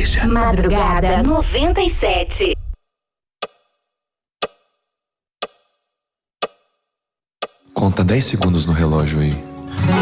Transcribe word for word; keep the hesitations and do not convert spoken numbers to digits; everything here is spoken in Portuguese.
cerveja. Madrugada noventa e sete. Conta dez segundos no relógio aí.